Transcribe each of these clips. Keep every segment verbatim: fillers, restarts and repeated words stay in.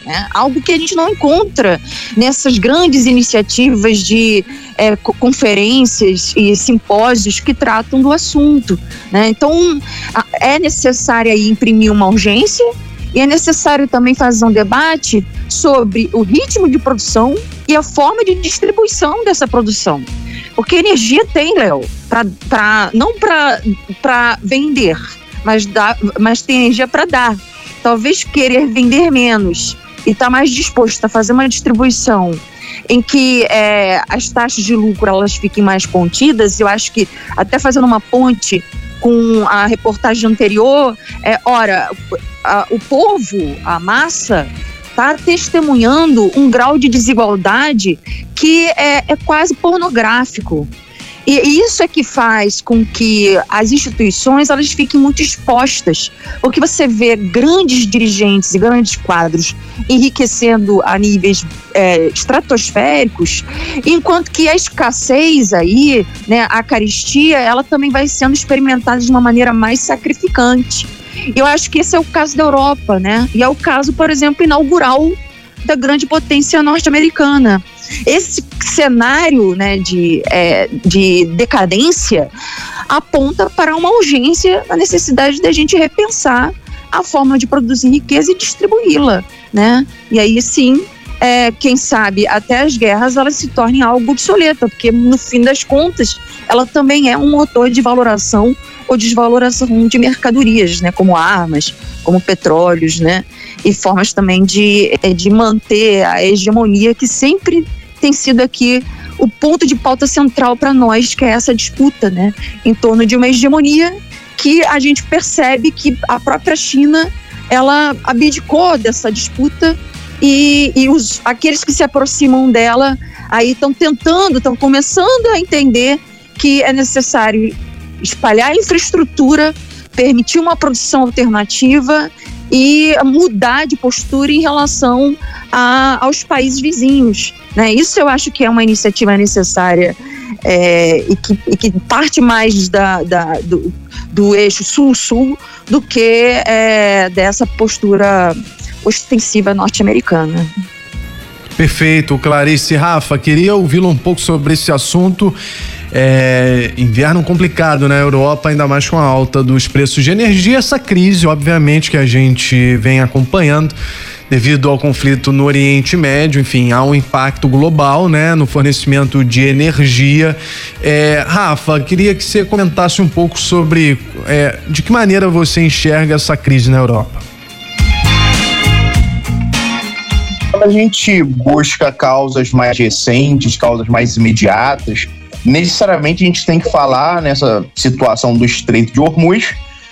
né? Algo que a gente não encontra nessas grandes iniciativas de é, conferências e simpósios que tratam do assunto, né? Então, é necessário aí imprimir uma urgência e é necessário também fazer um debate sobre o ritmo de produção e a forma de distribuição dessa produção. Porque energia tem, Léo, pra, pra, não para vender, mas, dá, mas tem energia para dar. Talvez querer vender menos e estar tá mais disposto a fazer uma distribuição em que é, as taxas de lucro elas fiquem mais contidas. Eu acho que, até fazendo uma ponte com a reportagem anterior, é, ora, a, o povo, a massa, está testemunhando um grau de desigualdade que é, é quase pornográfico. E isso é que faz com que as instituições elas fiquem muito expostas, porque você vê grandes dirigentes e grandes quadros enriquecendo a níveis é, estratosféricos, enquanto que a escassez aí, né, a carestia, ela também vai sendo experimentada de uma maneira mais sacrificante. Eu acho que esse é o caso da Europa, né? E é o caso, por exemplo, inaugural da grande potência norte-americana. Esse cenário, né, de, é, de decadência aponta para uma urgência, a necessidade da gente repensar a forma de produzir riqueza e distribuí-la, né? E aí sim, é, quem sabe até as guerras elas se tornem algo obsoleta, porque no fim das contas ela também é um motor de valoração ou desvaloração de mercadorias, né, como armas, como petróleos, né, e formas também de, de manter a hegemonia que sempre tem sido aqui o ponto de pauta central para nós, que é essa disputa, né, em torno de uma hegemonia que a gente percebe que a própria China, ela abdicou dessa disputa e, e os, aqueles que se aproximam dela aí estão tentando, estão começando a entender que é necessário espalhar a infraestrutura, permitir uma produção alternativa e mudar de postura em relação a, aos países vizinhos, né? Isso eu acho que é uma iniciativa necessária é, e, que, e que parte mais da, da, do, do eixo sul-sul do que é, dessa postura ostensiva norte-americana. Perfeito, Clarice. Rafa, queria ouvi-lo um pouco sobre esse assunto. É, inverno complicado na Europa, ainda mais com a alta dos preços de energia, essa crise, obviamente, que a gente vem acompanhando devido ao conflito no Oriente Médio. Enfim, há um impacto global, né, no fornecimento de energia. É, Rafa, queria que você comentasse um pouco sobre é, de que maneira você enxerga essa crise na Europa. Quando a gente busca causas mais recentes, causas mais imediatas, necessariamente a gente tem que falar nessa situação do Estreito de Hormuz.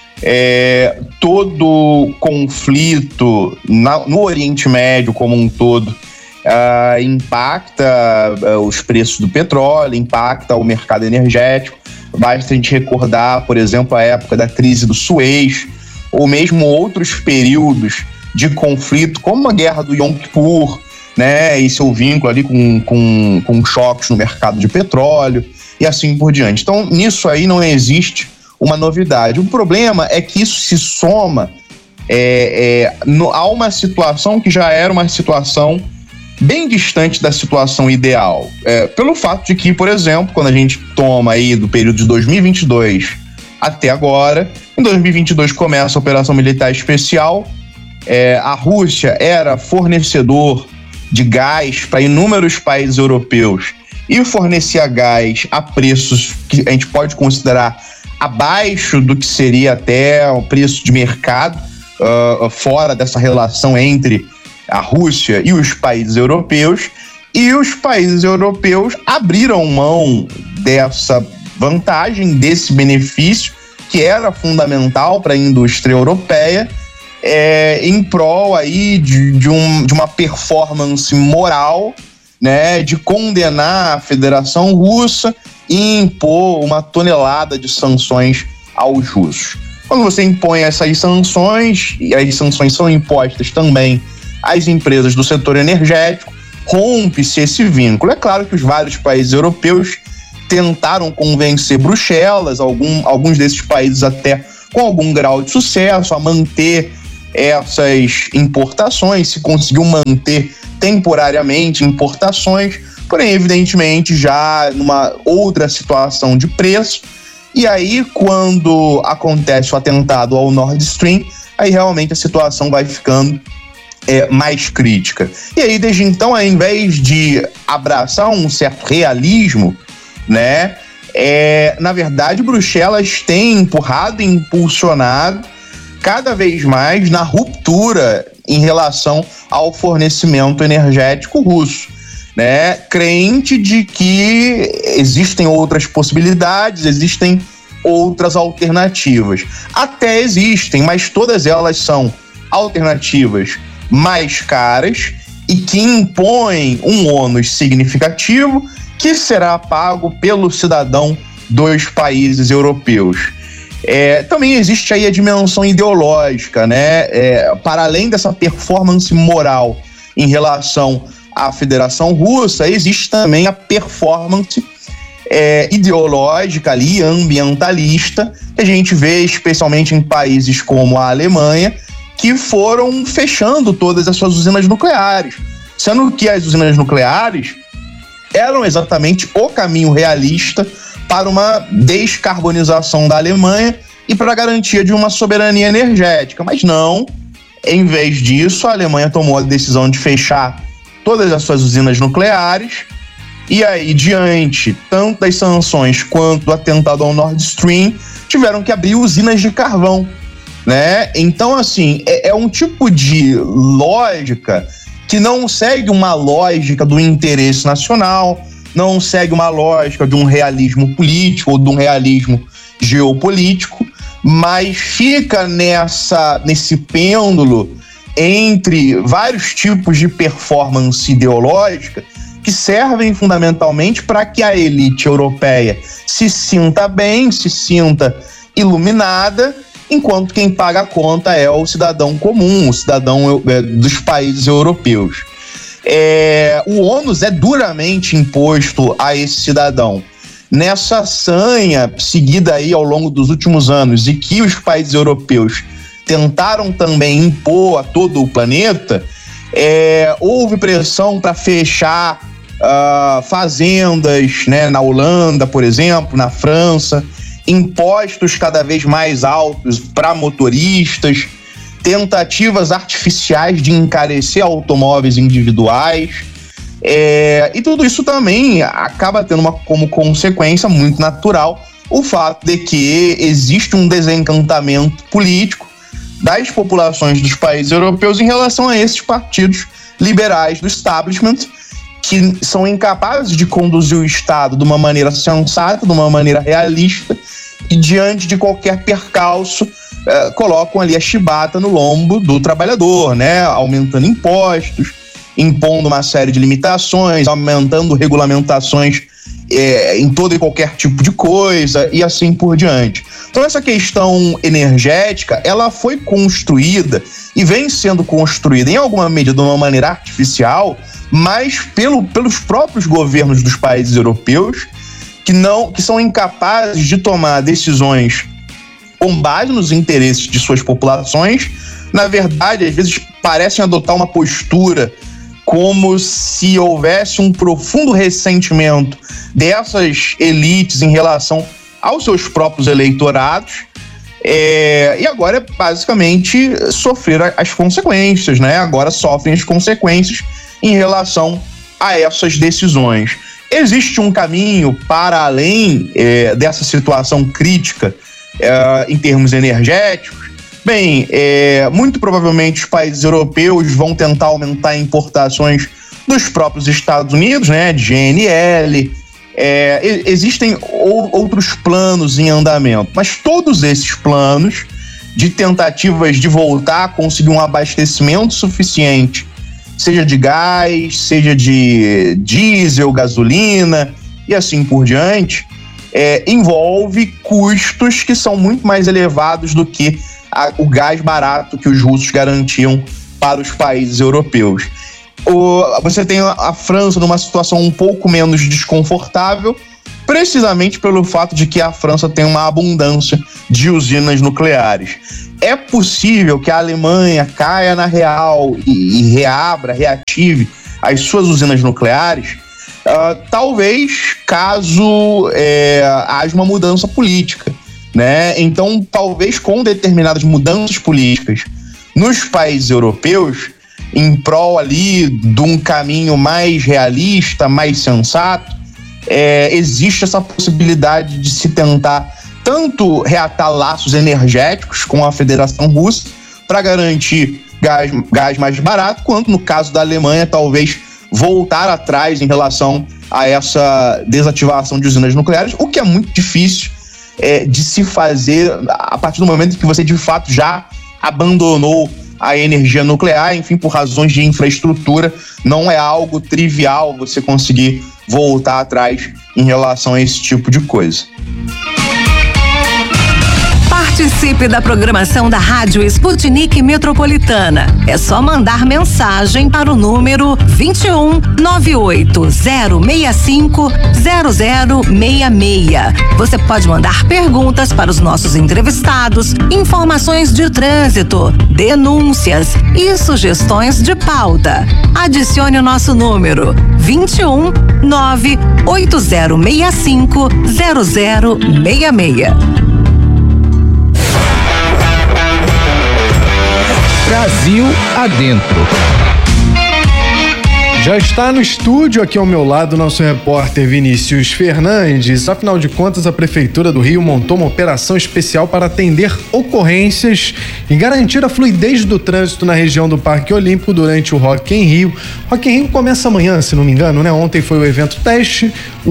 É, todo conflito na, no Oriente Médio como um todo uh, impacta uh, os preços do petróleo, impacta o mercado energético. Basta a gente recordar, por exemplo, a época da crise do Suez, ou mesmo outros períodos de conflito, como a guerra do Yom Kippur, né, e seu vínculo ali com, com, com choques no mercado de petróleo e assim por diante. Então, nisso aí não existe uma novidade. O problema é que isso se soma é, é, no, a uma situação que já era uma situação bem distante da situação ideal. É, pelo fato de que, por exemplo, quando a gente toma aí do período de dois mil e vinte e dois até agora, em dois mil e vinte e dois começa a Operação Militar Especial, é, a Rússia era fornecedor de gás para inúmeros países europeus e fornecia gás a preços que a gente pode considerar abaixo do que seria até o preço de mercado, uh, fora dessa relação entre a Rússia e os países europeus, e os países europeus abriram mão dessa vantagem, desse benefício que era fundamental para a indústria europeia, É, em prol aí de, de, um, de uma performance moral, né, de condenar a Federação Russa e impor uma tonelada de sanções aos russos. Quando você impõe essas sanções, e as sanções são impostas também às empresas do setor energético, rompe-se esse vínculo. É claro que os vários países europeus tentaram convencer Bruxelas, algum, alguns desses países até com algum grau de sucesso, a manter essas importações, se conseguiu manter temporariamente importações, porém, evidentemente, já numa outra situação de preço. E aí, quando acontece o atentado ao Nord Stream, aí realmente a situação vai ficando é, mais crítica. E aí, desde então, ao invés de abraçar um certo realismo, né, é, na verdade, Bruxelas tem empurrado e impulsionado cada vez mais na ruptura em relação ao fornecimento energético russo, né? Crente de que existem outras possibilidades, existem outras alternativas. Até existem, mas todas elas são alternativas mais caras e que impõem um ônus significativo que será pago pelo cidadão dos países europeus. É, também existe aí a dimensão ideológica, né? É, para além dessa performance moral em relação à Federação Russa, existe também a performance é, ideológica ali, ambientalista, que a gente vê especialmente em países como a Alemanha, que foram fechando todas as suas usinas nucleares, sendo que as usinas nucleares eram exatamente o caminho realista para uma descarbonização da Alemanha e para a garantia de uma soberania energética. Mas não, em vez disso, a Alemanha tomou a decisão de fechar todas as suas usinas nucleares e aí, diante tanto das sanções quanto do atentado ao Nord Stream, tiveram que abrir usinas de carvão, né? Então, assim, é, é um tipo de lógica que não segue uma lógica do interesse nacional, não segue uma lógica de um realismo político ou de um realismo geopolítico, mas fica nessa, nesse pêndulo entre vários tipos de performance ideológica que servem fundamentalmente para que a elite europeia se sinta bem, se sinta iluminada, enquanto quem paga a conta é o cidadão comum, o cidadão é, dos países europeus. É, o ônus é duramente imposto a esse cidadão. Nessa sanha seguida aí ao longo dos últimos anos e que os países europeus tentaram também impor a todo o planeta, é, houve pressão para fechar uh, fazendas, né, na Holanda, por exemplo, na França, impostos cada vez mais altos para motoristas, tentativas artificiais de encarecer automóveis individuais, é, e tudo isso também acaba tendo uma, como consequência muito natural o fato de que existe um desencantamento político das populações dos países europeus em relação a esses partidos liberais do establishment, que são incapazes de conduzir o Estado de uma maneira sensata, de uma maneira realista, e diante de qualquer percalço, eh, colocam ali a chibata no lombo do trabalhador, né? Aumentando impostos, impondo uma série de limitações, aumentando regulamentações eh, em todo e qualquer tipo de coisa, e assim por diante. Então essa questão energética, ela foi construída e vem sendo construída em alguma medida de uma maneira artificial, mas pelo, pelos próprios governos dos países europeus, que, não, que são incapazes de tomar decisões com base nos interesses de suas populações. Na verdade, às vezes parecem adotar uma postura como se houvesse um profundo ressentimento dessas elites em relação aos seus próprios eleitorados, é, e agora basicamente sofrer as consequências, né? Agora sofrem as consequências em relação a essas decisões. Existe um caminho para além é, dessa situação crítica é, em termos energéticos? Bem, é, muito provavelmente os países europeus vão tentar aumentar importações dos próprios Estados Unidos, né, de G N L. É, existem ou, outros planos em andamento, mas todos esses planos de tentativas de voltar a conseguir um abastecimento suficiente, seja de gás, seja de diesel, gasolina e assim por diante, é, envolve custos que são muito mais elevados do que a, o gás barato que os russos garantiam para os países europeus. O, você tem a, a França numa situação um pouco menos desconfortável, precisamente pelo fato de que a França tem uma abundância de usinas nucleares. É possível que a Alemanha caia na real e, e reabra, reative as suas usinas nucleares? Uh, talvez, caso é, haja uma mudança política, né? Então, talvez com determinadas mudanças políticas nos países europeus, em prol ali de um caminho mais realista, mais sensato, é, existe essa possibilidade de se tentar tanto reatar laços energéticos com a Federação Russa para garantir gás, gás mais barato, quanto no caso da Alemanha, talvez voltar atrás em relação a essa desativação de usinas nucleares, o que é muito difícil é, de se fazer a partir do momento que você de fato já abandonou a energia nuclear, enfim, por razões de infraestrutura. Não é algo trivial você conseguir voltar atrás em relação a esse tipo de coisa. Participe da programação da Rádio Sputnik Metropolitana. É só mandar mensagem para o número vinte e um, nove oito zero seis cinco, zero zero seis seis. Você pode mandar perguntas para os nossos entrevistados, informações de trânsito, denúncias e sugestões de pauta. Adicione o nosso número vinte e um, nove oito zero seis cinco, zero zero seis seis. Brasil adentro. Já está no estúdio aqui ao meu lado nosso repórter Vinícius Fernandes. Afinal de contas, a Prefeitura do Rio montou uma operação especial para atender ocorrências e garantir a fluidez do trânsito na região do Parque Olímpico durante o Rock in Rio. Rock in Rio começa amanhã, se não me engano, né? Ontem foi o evento teste,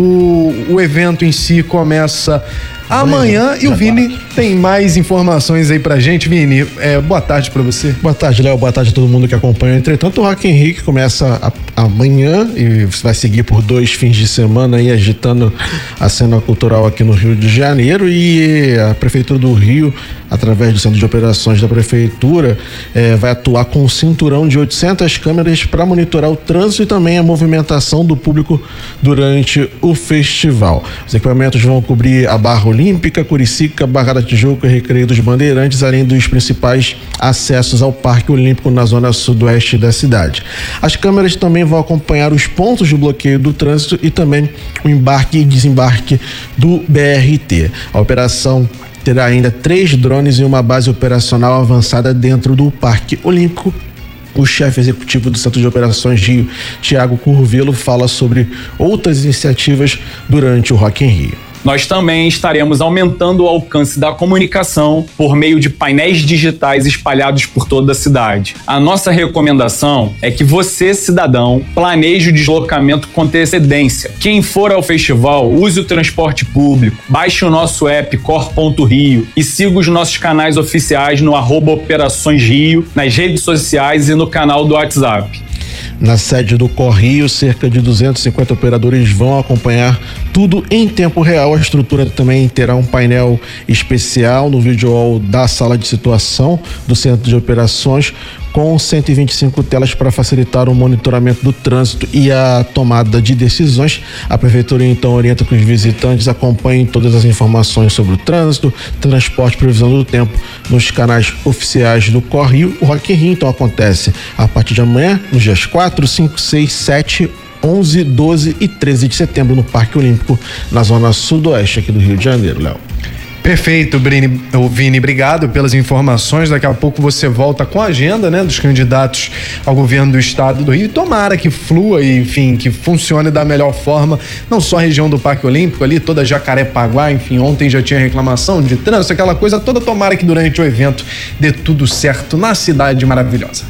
o, o evento em si começa amanhã e o Vini tem mais informações aí pra gente. Vini, é, boa tarde pra você. Boa tarde, Léo. Boa tarde a todo mundo que acompanha. Entretanto, o Rock in Rio que começa a, amanhã e vai seguir por dois fins de semana aí agitando a cena cultural aqui no Rio de Janeiro, e a Prefeitura do Rio, através do Centro de Operações da Prefeitura, é, vai atuar com um cinturão de oitocentas câmeras para monitorar o trânsito e também a movimentação do público durante o festival. Os equipamentos vão cobrir a Barra Olímpica, Curicica, Barra da Tijuca e Recreio dos Bandeirantes, além dos principais acessos ao Parque Olímpico na zona sudoeste da cidade. As câmeras também vão acompanhar os pontos de bloqueio do trânsito e também o embarque e desembarque do B R T. A operação terá ainda três drones e uma base operacional avançada dentro do Parque Olímpico. O chefe executivo do Centro de Operações Rio, Tiago Curvelo, fala sobre outras iniciativas durante o Rock in Rio. Nós também estaremos aumentando o alcance da comunicação por meio de painéis digitais espalhados por toda a cidade. A nossa recomendação é que você, cidadão, planeje o deslocamento com antecedência. Quem for ao festival, use o transporte público, baixe o nosso app Cor ponto Rio e siga os nossos canais oficiais no arroba Operações Rio, nas redes sociais e no canal do WhatsApp. Na sede do Correio, cerca de duzentos e cinquenta operadores vão acompanhar tudo em tempo real. A estrutura também terá um painel especial no vídeo wall da sala de situação do Centro de Operações, com cento e vinte e cinco telas para facilitar o monitoramento do trânsito e a tomada de decisões. A Prefeitura então orienta que os visitantes acompanhem todas as informações sobre o trânsito, transporte e previsão do tempo nos canais oficiais do Correio. O Rock in Rio então acontece a partir de amanhã, nos dias quatro, cinco, seis, sete, onze, doze e treze de setembro no Parque Olímpico, na zona sudoeste aqui do Rio de Janeiro, Léo. Perfeito, Brini, Vini, obrigado pelas informações. Daqui a pouco você volta com a agenda, né, dos candidatos ao governo do estado do Rio. Tomara que flua e, enfim, que funcione da melhor forma, não só a região do Parque Olímpico ali, toda Jacarepaguá, enfim, ontem já tinha reclamação de trânsito, aquela coisa toda. Tomara que durante o evento dê tudo certo na cidade maravilhosa.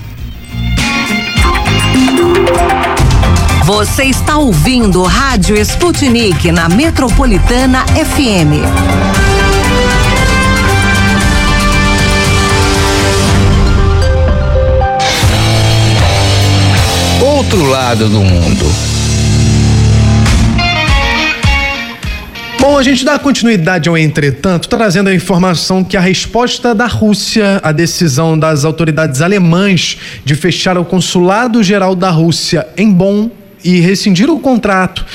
Você está ouvindo Rádio Sputnik na Metropolitana F M. Outro lado do mundo. Bom, a gente dá continuidade ao entretanto, trazendo a informação que a resposta da Rússia à decisão das autoridades alemãs de fechar o consulado-geral da Rússia em Bonn e rescindir o contrato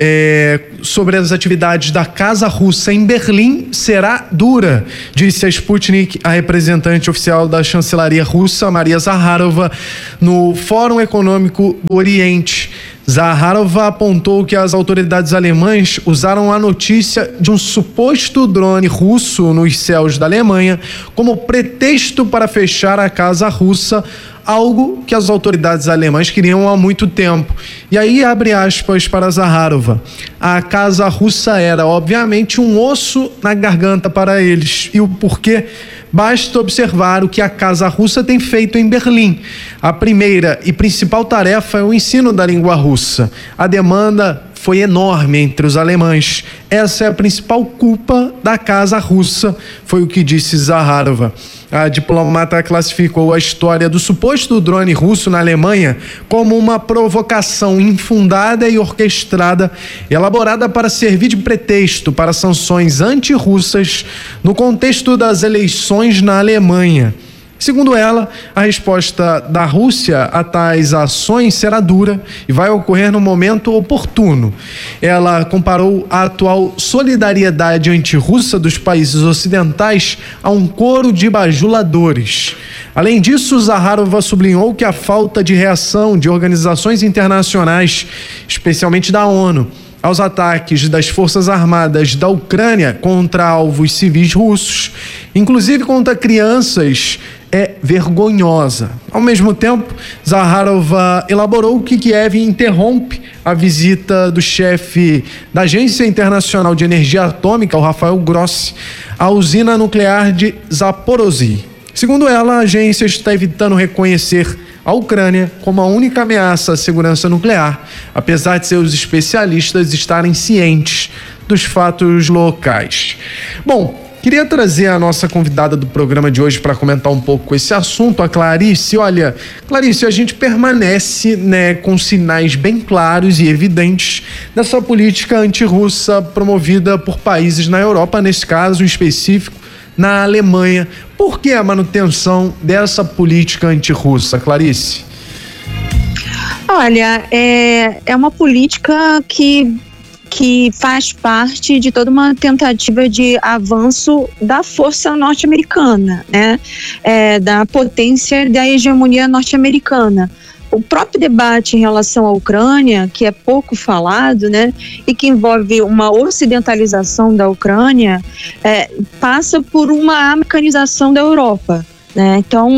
é, sobre as atividades da Casa Russa em Berlim será dura, disse a Sputnik, a representante oficial da chancelaria russa, Maria Zakharova, no Fórum Econômico do Oriente. Zakharova apontou que as autoridades alemãs usaram a notícia de um suposto drone russo nos céus da Alemanha como pretexto para fechar a Casa Russa, algo que as autoridades alemãs queriam há muito tempo. E aí abre aspas para Zakharova. A Casa Russa era, obviamente, um osso na garganta para eles. E o porquê? Basta observar o que a Casa Russa tem feito em Berlim. A primeira e principal tarefa é o ensino da língua russa. A demanda foi enorme entre os alemães. Essa é a principal culpa da Casa Russa, foi o que disse Zakharova. A diplomata classificou a história do suposto drone russo na Alemanha como uma provocação infundada e orquestrada, elaborada para servir de pretexto para sanções antirrussas no contexto das eleições na Alemanha. Segundo ela, a resposta da Rússia a tais ações será dura e vai ocorrer no momento oportuno. Ela comparou a atual solidariedade antirrussa dos países ocidentais a um coro de bajuladores. Além disso, Zakharova sublinhou que a falta de reação de organizações internacionais, especialmente da ONU, aos ataques das Forças Armadas da Ucrânia contra alvos civis russos, inclusive contra crianças, é vergonhosa. Ao mesmo tempo, Zakharova elaborou que Kiev interrompe a visita do chefe da Agência Internacional de Energia Atômica, o Rafael Grossi, à usina nuclear de Zaporozhye. Segundo ela, a agência está evitando reconhecer a Ucrânia como a única ameaça à segurança nuclear, apesar de seus especialistas estarem cientes dos fatos locais. Bom, queria trazer a nossa convidada do programa de hoje para comentar um pouco esse assunto, a Clarice. Olha, Clarice, a gente permanece, né, com sinais bem claros e evidentes dessa política antirrussa promovida por países na Europa, nesse caso específico, na Alemanha. Por que a manutenção dessa política antirrussa, Clarice? Olha, é, é uma política que, que faz parte de toda uma tentativa de avanço da força norte-americana, né? É, da potência da hegemonia norte-americana. O próprio debate em relação à Ucrânia, que é pouco falado, né, e que envolve uma ocidentalização da Ucrânia, é, passa por uma americanização da Europa, né? Então,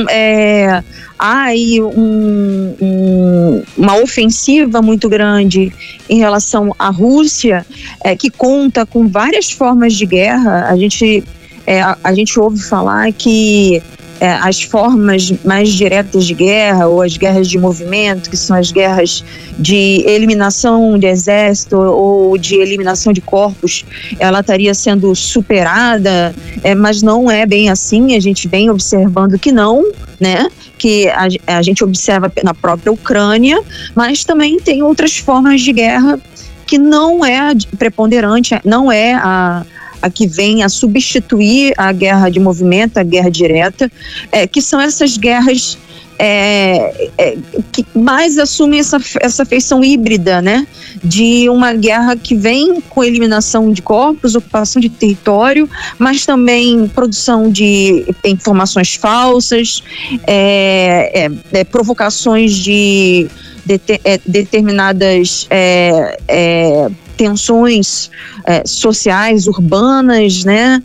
é, há aí um, um, uma ofensiva muito grande em relação à Rússia, é, que conta com várias formas de guerra. A gente, é, a, a gente ouve falar que É, as formas mais diretas de guerra, ou as guerras de movimento, que são as guerras de eliminação de exército ou de eliminação de corpos, ela estaria sendo superada, é, mas não é bem assim. A gente vem observando que não, né? Que a, a gente observa na própria Ucrânia, mas também tem outras formas de guerra que não é preponderante, não é a a que vem a substituir a guerra de movimento, a guerra direta, é, que são essas guerras é, é, que mais assumem essa, essa feição híbrida, né? De uma guerra que vem com eliminação de corpos, ocupação de território, mas também produção de informações falsas, é, é, é, provocações de, de, de é, determinadas é, é, tensões é, sociais, urbanas, né?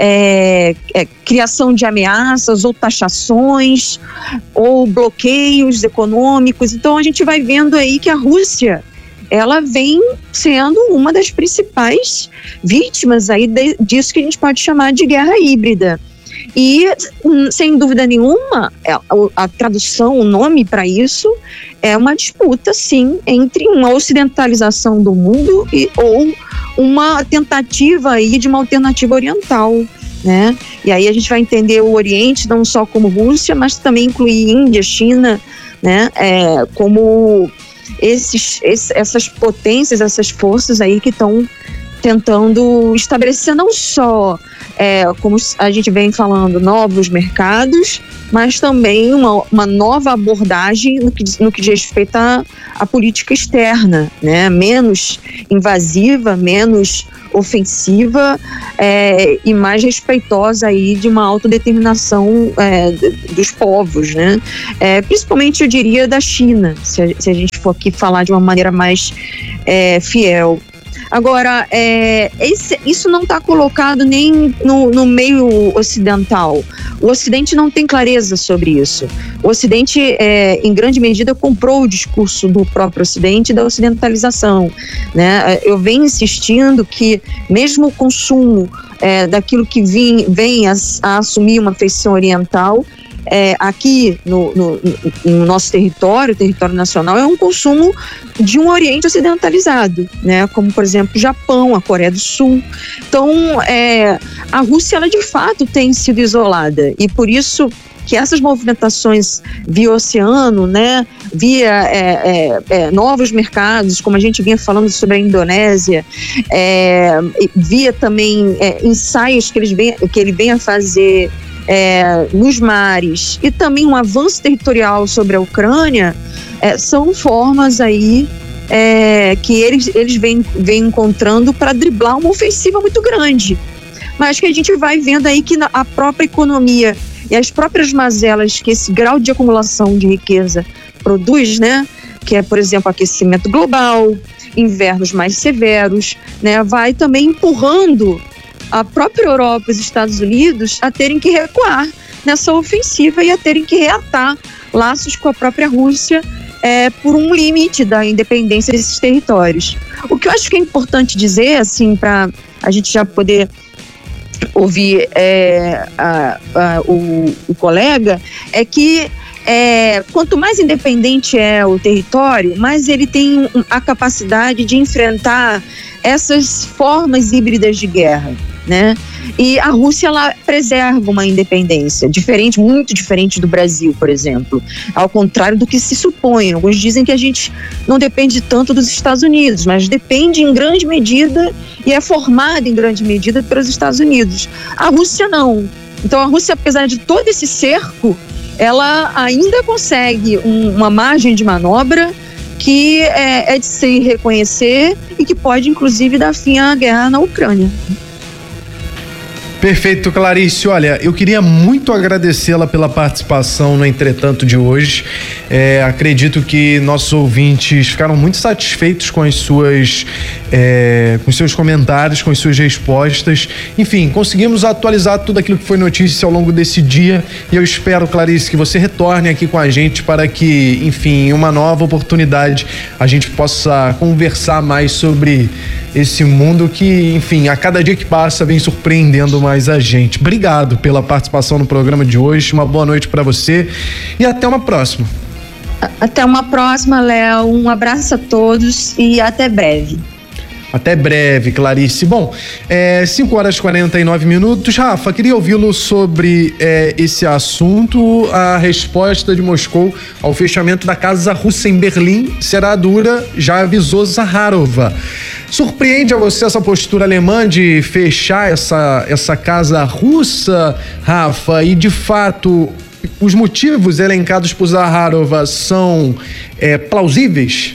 É, é, criação de ameaças ou taxações ou bloqueios econômicos. Então a gente vai vendo aí que a Rússia, ela vem sendo uma das principais vítimas aí de, disso que a gente pode chamar de guerra híbrida. E, sem dúvida nenhuma, a, a tradução, o nome para isso é uma disputa, sim, entre uma ocidentalização do mundo e, ou uma tentativa aí de uma alternativa oriental, né? E aí a gente vai entender o Oriente não só como Rússia, mas também incluir Índia, China, né? É, como esses, esses, essas potências, essas forças aí que estão tentando estabelecer não só é, como a gente vem falando, novos mercados, mas também uma, uma nova abordagem no que, no que diz respeito à, à política externa, né? Menos invasiva, menos ofensiva é, e mais respeitosa aí de uma autodeterminação é, dos povos, né? É, principalmente, eu diria, da China, se a, se a gente for aqui falar de uma maneira mais é, fiel. Agora, é, esse, isso não está colocado nem no, no meio ocidental. O Ocidente não tem clareza sobre isso. O Ocidente, é, em grande medida, comprou o discurso do próprio Ocidente da ocidentalização, né? Eu venho insistindo que, mesmo o consumo é, daquilo que vem, vem a, a assumir uma feição oriental, É, aqui no, no, no nosso território, território nacional, é um consumo de um Oriente ocidentalizado, né? Como, por exemplo, o Japão, a Coreia do Sul. Então, é, a Rússia, ela de fato tem sido isolada, e por isso que essas movimentações via oceano, né, via é, é, é, novos mercados, como a gente vinha falando sobre a Indonésia, é, via também é, ensaios que, eles vem, que ele vem a fazer É, nos mares, e também um avanço territorial sobre a Ucrânia, é, são formas aí é, que eles, eles vêm, vêm encontrando para driblar uma ofensiva muito grande. Mas que a gente vai vendo aí que a própria economia e as próprias mazelas que esse grau de acumulação de riqueza produz, né, que é, por exemplo, aquecimento global, invernos mais severos, né, vai também empurrando a própria Europa e os Estados Unidos a terem que recuar nessa ofensiva e a terem que reatar laços com a própria Rússia é, por um limite da independência desses territórios. O que eu acho que é importante dizer, assim, para a gente já poder ouvir é, a, a, o, o colega, é que é, quanto mais independente é o território, mais ele tem a capacidade de enfrentar essas formas híbridas de guerra, né? E a Rússia, ela preserva uma independência diferente, muito diferente do Brasil, por exemplo, ao contrário do que se supõe. Alguns dizem que a gente não depende tanto dos Estados Unidos, mas depende em grande medida e é formada em grande medida pelos Estados Unidos. A Rússia não. Então a Rússia, apesar de todo esse cerco, ela ainda consegue um, uma margem de manobra que é, é de se reconhecer e que pode, inclusive, dar fim à guerra na Ucrânia. Perfeito, Clarice. Olha, eu queria muito agradecê-la pela participação no Entretanto de hoje. É, acredito que nossos ouvintes ficaram muito satisfeitos com as suas, é, com seus comentários, com as suas respostas. Enfim, conseguimos atualizar tudo aquilo que foi notícia ao longo desse dia, e eu espero, Clarice, que você retorne aqui com a gente para que, enfim, em uma nova oportunidade a gente possa conversar mais sobre esse mundo que, enfim, a cada dia que passa vem surpreendendo mais a gente. Obrigado pela participação no programa de hoje, uma boa noite para você e até uma próxima. Até uma próxima, Léo, um abraço a todos e até breve. Até breve, Clarice. Bom, é, cinco horas e quarenta e nove minutos. Rafa, queria ouvi-lo sobre é, esse assunto. A resposta de Moscou ao fechamento da casa russa em Berlim será dura, já avisou Zaharova. Surpreende a você essa postura alemã de fechar essa, essa casa russa, Rafa? E, de fato, os motivos elencados por Zaharova são é, plausíveis?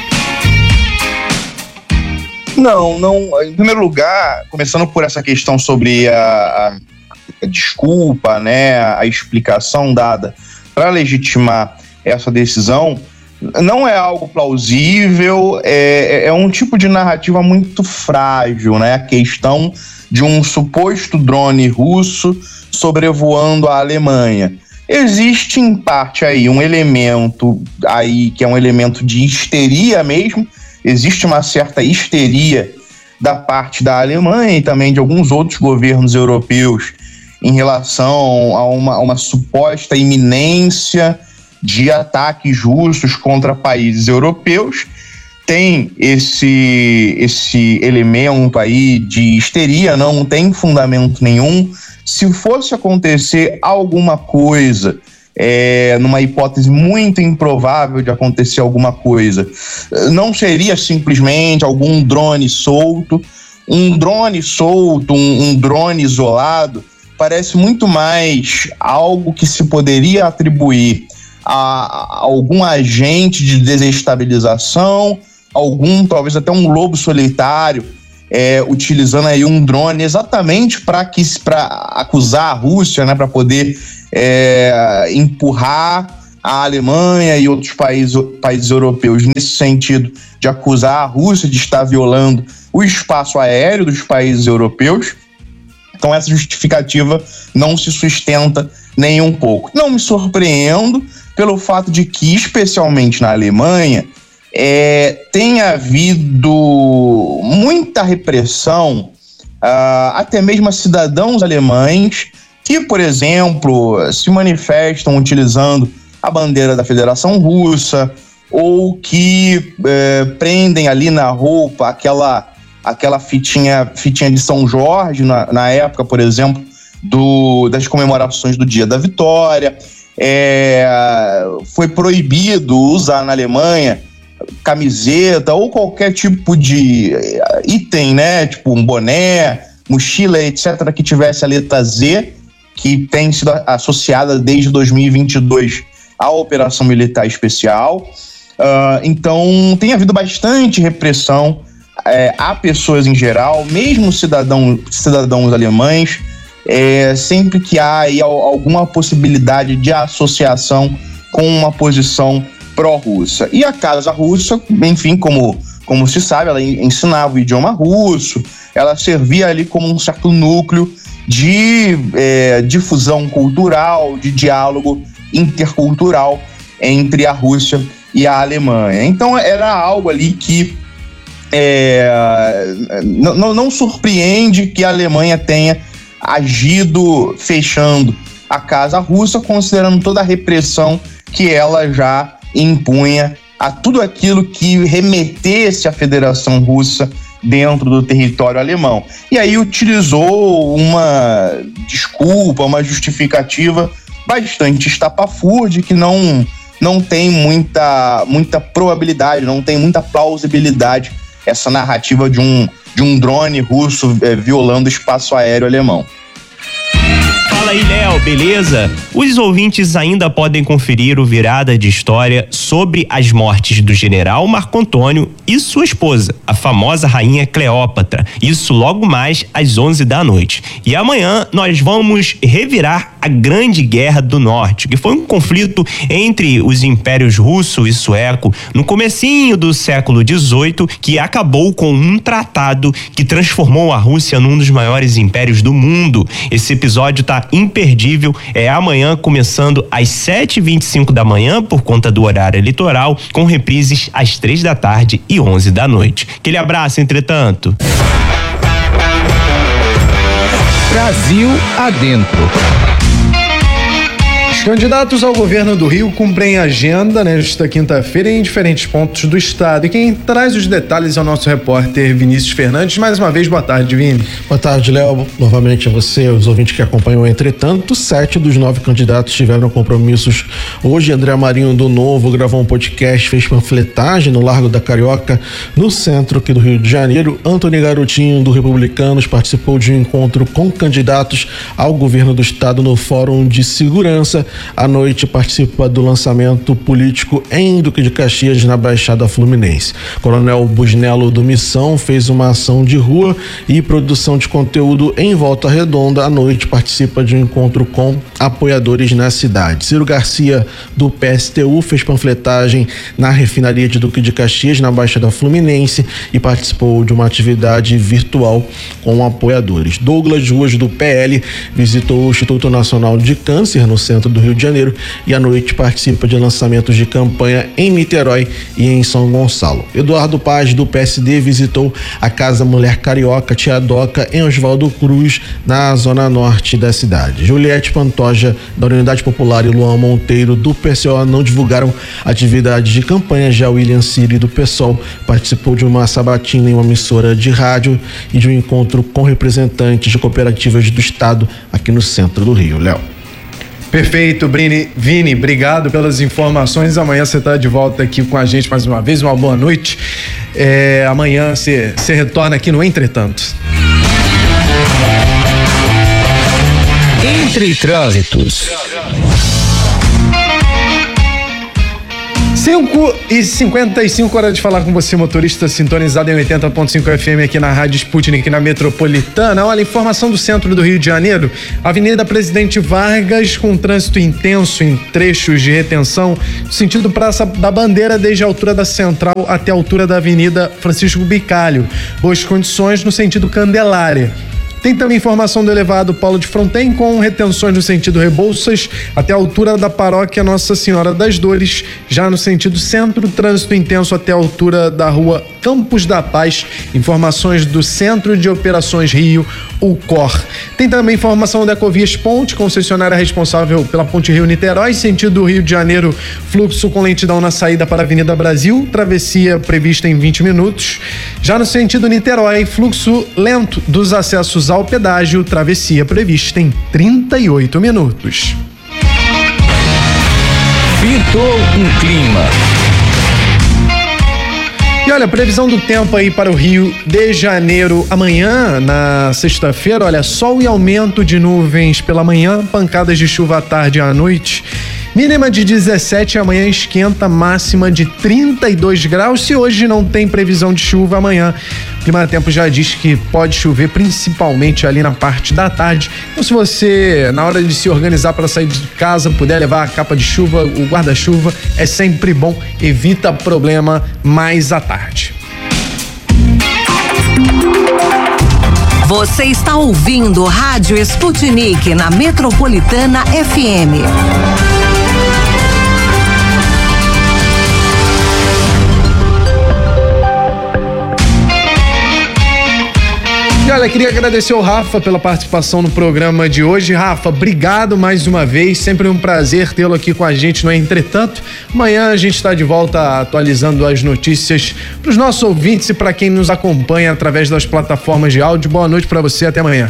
Não, não. Em primeiro lugar, começando por essa questão sobre a, a desculpa, né, a explicação dada para legitimar essa decisão, não é algo plausível, é, é um tipo de narrativa muito frágil, né? A questão de um suposto drone russo sobrevoando a Alemanha. Existe, em parte, aí um elemento aí que é um elemento de histeria mesmo. Existe uma certa histeria da parte da Alemanha e também de alguns outros governos europeus em relação a uma, uma suposta iminência de ataques russos contra países europeus. Tem esse, esse elemento aí de histeria, não tem fundamento nenhum. Se fosse acontecer alguma coisa, É, numa hipótese muito improvável de acontecer alguma coisa, não seria simplesmente algum drone solto, Um drone solto, um, um drone isolado, parece muito mais algo que se poderia atribuir a, a algum agente de desestabilização, algum, talvez até um lobo solitário, é, utilizando aí um drone exatamente para acusar a Rússia, né, para poder é, empurrar a Alemanha e outros países, países europeus nesse sentido de acusar a Rússia de estar violando o espaço aéreo dos países europeus. Então essa justificativa não se sustenta nem um pouco. Não me surpreendo pelo fato de que, especialmente na Alemanha, é, tem havido muita repressão, uh, até mesmo a cidadãos alemães que, por exemplo, se manifestam utilizando a bandeira da Federação Russa, ou que é, prendem ali na roupa aquela, aquela fitinha, fitinha de São Jorge, na, na época, por exemplo, do, das comemorações do Dia da Vitória. É, foi proibido usar na Alemanha camiseta ou qualquer tipo de item, né, tipo um boné, mochila, etcétera, que tivesse a letra Z, que tem sido associada desde dois mil e vinte e dois à Operação Militar Especial. Uh, então tem havido bastante repressão é, a pessoas em geral, mesmo cidadão, cidadãos alemães, é, sempre que há aí alguma possibilidade de associação com uma posição pró-russa. E a Casa Russa, enfim, como, como se sabe, ela ensinava o idioma russo, ela servia ali como um certo núcleo de é, difusão cultural, de diálogo intercultural entre a Rússia e a Alemanha. Então era algo ali que é, não, não surpreende que a Alemanha tenha agido fechando a Casa Russa, considerando toda a repressão que ela já impunha a tudo aquilo que remetesse à Federação Russa dentro do território alemão. E aí utilizou uma desculpa, uma justificativa bastante estapafúrdia, que não, não tem muita, muita probabilidade, não tem muita plausibilidade essa narrativa de um, de um drone russo é, violando o espaço aéreo alemão. Fala aí, Léo, beleza? Os ouvintes ainda podem conferir o Virada de História sobre as mortes do general Marco Antônio e sua esposa, a famosa rainha Cleópatra. Isso logo mais às onze da noite. E amanhã nós vamos revirar a Grande Guerra do Norte, que foi um conflito entre os impérios russo e sueco no comecinho do século dezoito, que acabou com um tratado que transformou a Rússia num dos maiores impérios do mundo. Esse episódio tá imperdível, é amanhã começando às sete e vinte e cinco da manhã por conta do horário eleitoral, com reprises às três da tarde e onze da noite. Aquele abraço, entretanto. Brasil adentro. Os candidatos ao governo do Rio cumprem agenda nesta quinta-feira em diferentes pontos do estado. E quem traz os detalhes é o nosso repórter Vinícius Fernandes. Mais uma vez, boa tarde, Vini. Boa tarde, Léo. Novamente a você, os ouvintes que acompanham. Entretanto, sete dos nove candidatos tiveram compromissos hoje. André Marinho do Novo gravou um podcast, fez panfletagem no Largo da Carioca, no centro aqui do Rio de Janeiro. Antony Garotinho, do Republicanos, participou de um encontro com candidatos ao governo do estado no Fórum de Segurança. À noite participa do lançamento político em Duque de Caxias, na Baixada Fluminense. Coronel Busnello do Missão fez uma ação de rua e produção de conteúdo em Volta Redonda. À noite participa de um encontro com apoiadores na cidade. Ciro Garcia do P S T U fez panfletagem na refinaria de Duque de Caxias, na Baixada Fluminense, e participou de uma atividade virtual com apoiadores. Douglas Ruas do P L visitou o Instituto Nacional de Câncer no centro do Rio de Janeiro e à noite participa de lançamentos de campanha em Niterói e em São Gonçalo. Eduardo Paz do P S D visitou a Casa Mulher Carioca Tia Doca em Oswaldo Cruz, na zona norte da cidade. Juliette Pantoja da Unidade Popular e Luan Monteiro do P C O não divulgaram atividades de campanha. Já William Siri do PSOL participou de uma sabatina em uma emissora de rádio e de um encontro com representantes de cooperativas do estado aqui no centro do Rio. Léo. Perfeito, Brini. Vini, obrigado pelas informações. Amanhã você está de volta aqui com a gente mais uma vez. Uma boa noite. É, amanhã você retorna aqui no Entretanto. Entre Trânsitos. cinco e cinquenta e cinco, hora de falar com você, motorista sintonizado em oitenta ponto cinco F M aqui na Rádio Sputnik, na Metropolitana. Olha, informação do centro do Rio de Janeiro, Avenida Presidente Vargas, com trânsito intenso em trechos de retenção, sentido Praça da Bandeira, desde a altura da Central até a altura da Avenida Francisco Bicalho. Boas condições no sentido Candelária. Tem também informação do elevado Paulo de Fronten, com retenções no sentido Rebouças até a altura da paróquia Nossa Senhora das Dores. Já no sentido centro, trânsito intenso até a altura da rua Campos da Paz. Informações do Centro de Operações Rio, o C O R. Tem também informação da Ecovias Ponte, concessionária responsável pela Ponte Rio-Niterói, sentido Rio de Janeiro, fluxo com lentidão na saída para a Avenida Brasil, travessia prevista em vinte minutos. Já no sentido Niterói, fluxo lento dos acessos ao pedágio, travessia prevista em trinta e oito minutos. Pintou um clima. E olha, previsão do tempo aí para o Rio de Janeiro amanhã, na sexta-feira, olha, sol e aumento de nuvens pela manhã, pancadas de chuva à tarde e à noite. Mínima de dezessete, amanhã esquenta, máxima de trinta e dois graus. Se hoje não tem previsão de chuva, amanhã o Clima Tempo já diz que pode chover principalmente ali na parte da tarde. Então, se você, na hora de se organizar para sair de casa, puder levar a capa de chuva, o guarda-chuva, é sempre bom, evita problema mais à tarde. Você está ouvindo Rádio Sputnik na Metropolitana F M. E olha, queria agradecer ao Rafa pela participação no programa de hoje. Rafa, obrigado mais uma vez, sempre um prazer tê-lo aqui com a gente no Entretanto. Amanhã a gente está de volta atualizando as notícias para os nossos ouvintes e para quem nos acompanha através das plataformas de áudio. Boa noite para você, até amanhã.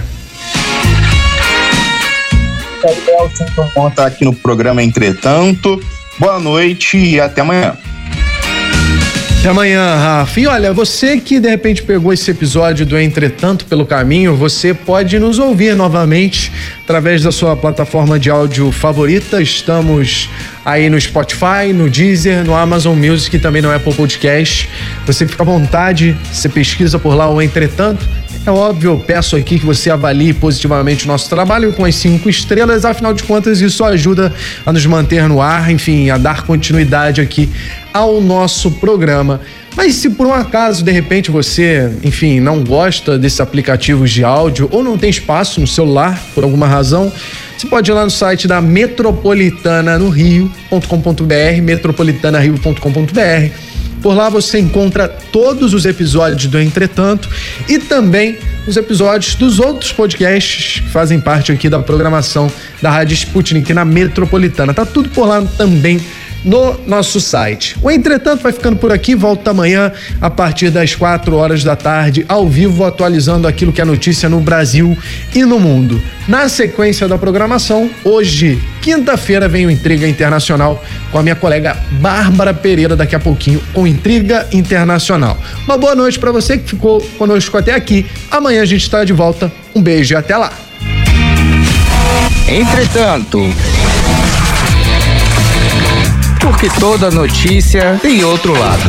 É sempre bom estar aqui no programa Entretanto. Boa noite e até amanhã. Até amanhã, Rafa. E olha, você que de repente pegou esse episódio do Entretanto pelo caminho, você pode nos ouvir novamente através da sua plataforma de áudio favorita. Estamos aí no Spotify, no Deezer, no Amazon Music e também no Apple Podcast. Você fica à vontade, você pesquisa por lá o Entretanto. É óbvio, eu peço aqui que você avalie positivamente o nosso trabalho com as cinco estrelas, afinal de contas isso ajuda a nos manter no ar, enfim, a dar continuidade aqui ao nosso programa. Mas se por um acaso, de repente, você, enfim, não gosta desses aplicativos de áudio ou não tem espaço no celular, por alguma razão, você pode ir lá no site da metropolitana no rio ponto com ponto br, metropolitana rio ponto com ponto br. Por lá você encontra todos os episódios do Entretanto e também os episódios dos outros podcasts que fazem parte aqui da programação da Rádio Sputnik na Metropolitana. Tá tudo por lá também no nosso site. O Entretanto vai ficando por aqui, volta amanhã a partir das quatro horas da tarde, ao vivo, atualizando aquilo que é notícia no Brasil e no mundo. Na sequência da programação, hoje, quinta-feira, vem o Intriga Internacional com a minha colega Bárbara Pereira, daqui a pouquinho, com Intriga Internacional. Uma boa noite para você que ficou conosco até aqui. Amanhã a gente está de volta. Um beijo e até lá. Entretanto, porque toda notícia tem outro lado.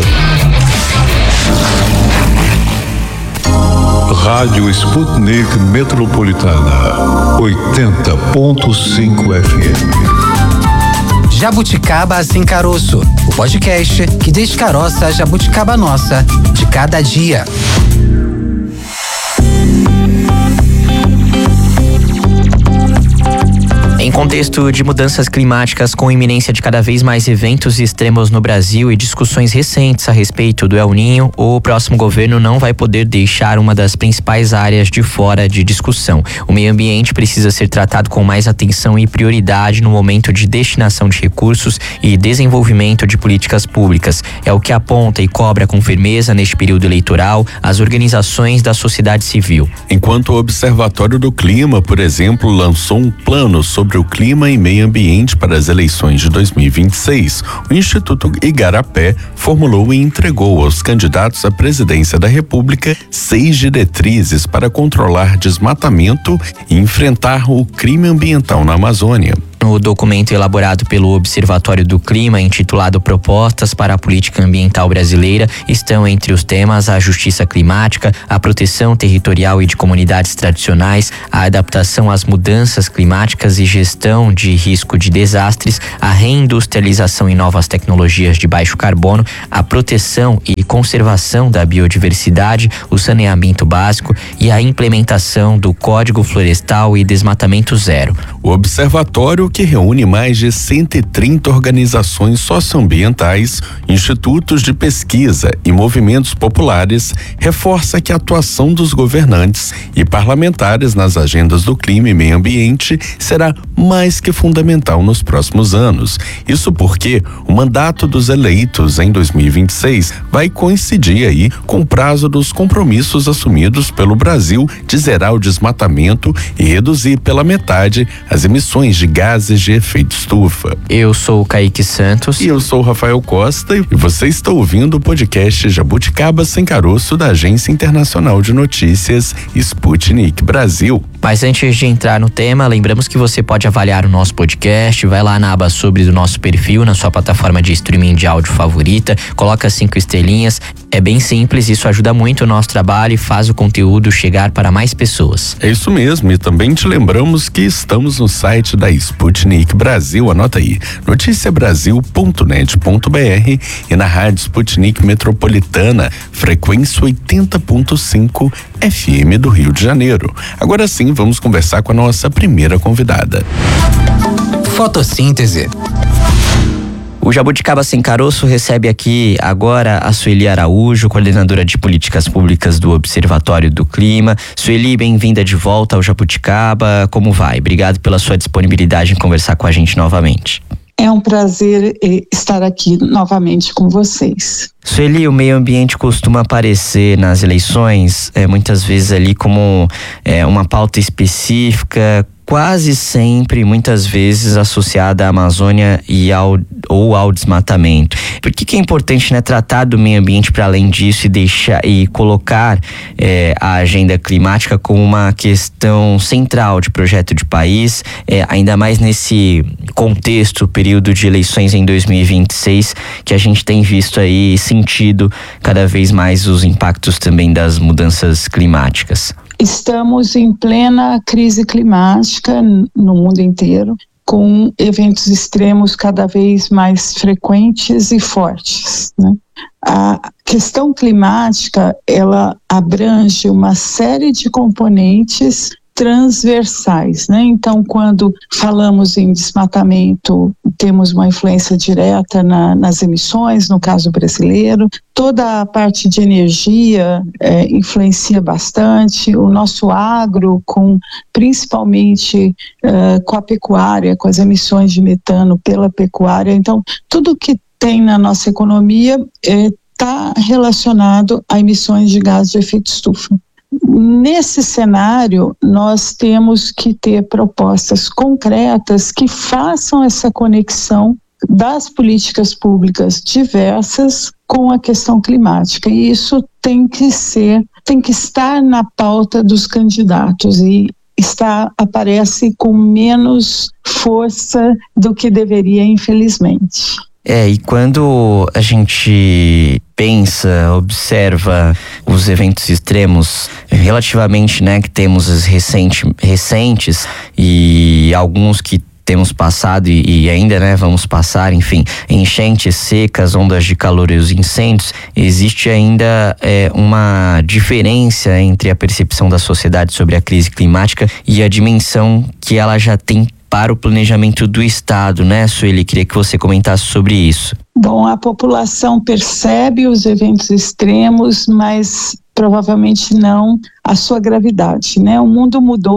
Rádio Sputnik Metropolitana, oitenta ponto cinco F M. Jabuticaba Sem Caroço, o podcast que descaroça a jabuticaba nossa de cada dia. Em contexto de mudanças climáticas com iminência de cada vez mais eventos extremos no Brasil e discussões recentes a respeito do El Niño, o próximo governo não vai poder deixar uma das principais áreas de fora de discussão. O meio ambiente precisa ser tratado com mais atenção e prioridade no momento de destinação de recursos e desenvolvimento de políticas públicas. É o que aponta e cobra com firmeza neste período eleitoral as organizações da sociedade civil. Enquanto o Observatório do Clima, por exemplo, lançou um plano sobre o do Clima e Meio Ambiente para as eleições de dois mil e vinte e seis, o Instituto Igarapé formulou e entregou aos candidatos à presidência da República seis diretrizes para controlar desmatamento e enfrentar o crime ambiental na Amazônia. No documento elaborado pelo Observatório do Clima, intitulado Propostas para a Política Ambiental Brasileira, estão entre os temas a justiça climática, a proteção territorial e de comunidades tradicionais, a adaptação às mudanças climáticas e gestão de risco de desastres, a reindustrialização em novas tecnologias de baixo carbono, a proteção e conservação da biodiversidade, o saneamento básico e a implementação do Código Florestal e Desmatamento Zero. O observatório, que reúne mais de cento e trinta organizações socioambientais, institutos de pesquisa e movimentos populares, reforça que a atuação dos governantes e parlamentares nas agendas do clima e meio ambiente será mais que fundamental nos próximos anos. Isso porque o mandato dos eleitos em dois mil e vinte e seis vai coincidir aí com o prazo dos compromissos assumidos pelo Brasil de zerar o desmatamento e reduzir pela metade as emissões de gases de efeito estufa. Eu sou o Kaique Santos. E eu sou o Rafael Costa, e você está ouvindo o podcast Jabuticaba Sem Caroço da Agência Internacional de Notícias Sputnik Brasil. Mas antes de entrar no tema, lembramos que você pode avaliar o nosso podcast, vai lá na aba sobre do nosso perfil, na sua plataforma de streaming de áudio favorita, coloca cinco estrelinhas, é bem simples, isso ajuda muito o nosso trabalho e faz o conteúdo chegar para mais pessoas. É isso mesmo, e também te lembramos que estamos no site da Sputnik Brasil, anota aí, noticia brasil ponto net ponto b r e na rádio Sputnik Metropolitana, frequência oitenta ponto cinco F M do Rio de Janeiro. Agora sim, vamos conversar com a nossa primeira convidada. Fotossíntese. O Jabuticaba Sem Caroço recebe aqui agora a Sueli Araújo, coordenadora de políticas públicas do Observatório do Clima. Sueli, bem-vinda de volta ao Jabuticaba. Como vai? Obrigado pela sua disponibilidade em conversar com a gente novamente. É um prazer estar aqui novamente com vocês. Sueli, o meio ambiente costuma aparecer nas eleições é, muitas vezes ali como é, uma pauta específica, quase sempre, muitas vezes, associada à Amazônia e ao, ou ao desmatamento. Por que que é importante, né, tratar do meio ambiente para além disso e deixar e colocar é, a agenda climática como uma questão central de projeto de país, é, ainda mais nesse contexto, período de eleições em dois mil e vinte e seis, que a gente tem visto aí, sentido cada vez mais os impactos também das mudanças climáticas? Estamos em plena crise climática no mundo inteiro, com eventos extremos cada vez mais frequentes e fortes, né? A questão climática, ela abrange uma série de componentes transversais, né? Então, quando falamos em desmatamento, temos uma influência direta na, nas emissões, no caso brasileiro. Toda a parte de energia é, influencia bastante. O nosso agro, com, principalmente uh, com a pecuária, com as emissões de metano pela pecuária. Então, tudo que tem na nossa economia está é, relacionado a emissões de gases de efeito estufa. Nesse cenário, nós temos que ter propostas concretas que façam essa conexão das políticas públicas diversas com a questão climática. E isso tem que ser, tem que estar na pauta dos candidatos e está, aparece com menos força do que deveria, infelizmente. É, e quando a gente pensa, observa os eventos extremos, relativamente, né, que temos as recente, recentes e alguns que temos passado e, e ainda, né, vamos passar, enfim, enchentes, secas, ondas de calor e os incêndios, existe ainda é, uma diferença entre a percepção da sociedade sobre a crise climática e a dimensão que ela já tem para o planejamento do Estado, né, Sueli? Queria que você comentasse sobre isso. Bom, a população percebe os eventos extremos, mas provavelmente não a sua gravidade, né? O mundo mudou,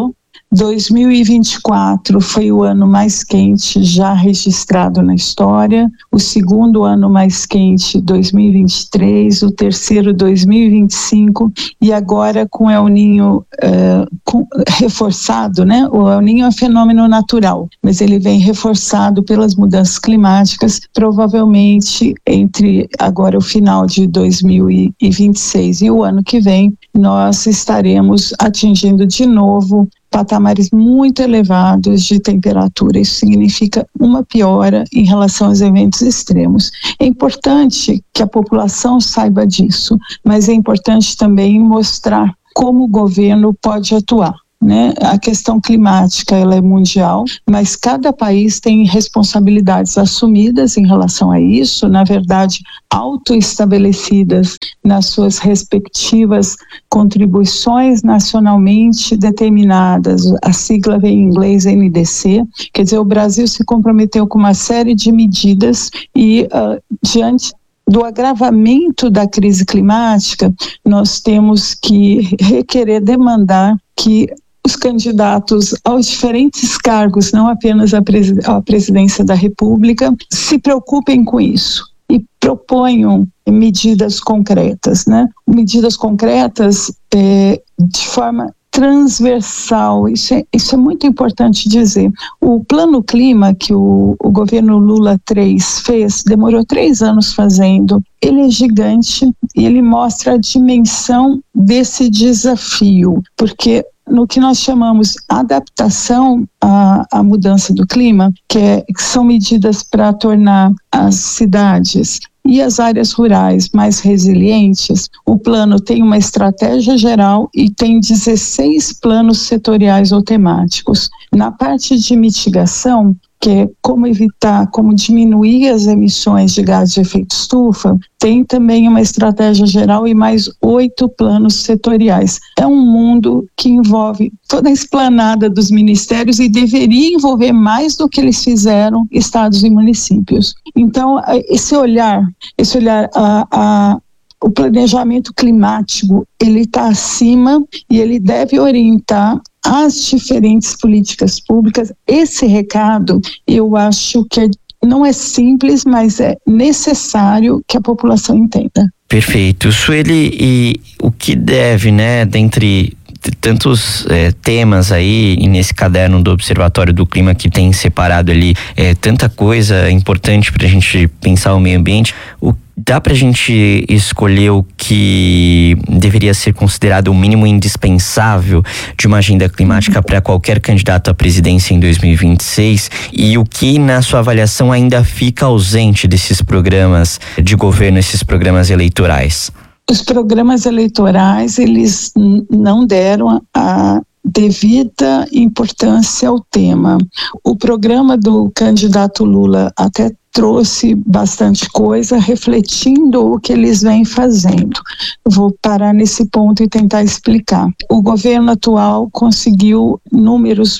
dois mil e vinte e quatro foi o ano mais quente já registrado na história, o segundo ano mais quente, dois mil e vinte e três, o terceiro, dois mil e vinte e cinco, e agora com o El Niño uh, com, reforçado, né? O El Niño é um fenômeno natural, mas ele vem reforçado pelas mudanças climáticas, provavelmente entre agora o final de dois mil e vinte e seis e o ano que vem, nós estaremos atingindo de novo patamares muito elevados de temperatura. Isso significa uma piora em relação aos eventos extremos. É importante que a população saiba disso, mas é importante também mostrar como o governo pode atuar. Né? A questão climática ela é mundial, mas cada país tem responsabilidades assumidas em relação a isso, na verdade autoestabelecidas nas suas respectivas contribuições nacionalmente determinadas. A sigla vem em inglês N D C, quer dizer, o Brasil se comprometeu com uma série de medidas e uh, diante do agravamento da crise climática, nós temos que requerer, demandar que os candidatos aos diferentes cargos, não apenas à presi- à presidência da República, se preocupem com isso e proponham medidas concretas, né? Medidas concretas é, de forma transversal, isso é, isso é muito importante dizer. O Plano Clima que o, o governo Lula três fez, demorou três anos fazendo, ele é gigante e ele mostra a dimensão desse desafio, porque no que nós chamamos adaptação à, à mudança do clima, que, é, que são medidas para tornar as cidades e as áreas rurais mais resilientes, o plano tem uma estratégia geral e tem dezesseis planos setoriais ou temáticos. Na parte de mitigação, que é como evitar, como diminuir as emissões de gás de efeito estufa, tem também uma estratégia geral e mais oito planos setoriais. É um mundo que envolve toda a esplanada dos ministérios e deveria envolver mais do que eles fizeram estados e municípios. Então, esse olhar, esse olhar a, a o planejamento climático, ele está acima e ele deve orientar as diferentes políticas públicas. Esse recado, eu acho que é, não é simples, mas é necessário que a população entenda. Perfeito. Sueli, e o que deve, né, dentre tantos é, temas aí e nesse caderno do Observatório do Clima que tem separado ali é, tanta coisa importante para a gente pensar o meio ambiente, o dá pra gente escolher o que deveria ser considerado o mínimo indispensável de uma agenda climática para qualquer candidato à presidência em dois mil e vinte e seis e o que, na sua avaliação, ainda fica ausente desses programas de governo, esses programas eleitorais? Os programas eleitorais, eles n- não deram a devida importância ao tema. O programa do candidato Lula até trouxe bastante coisa, refletindo o que eles vêm fazendo. Vou parar nesse ponto e tentar explicar. O governo atual conseguiu números